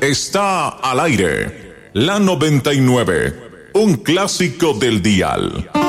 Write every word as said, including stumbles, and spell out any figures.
Está al aire la noventa y nueve, un clásico del dial.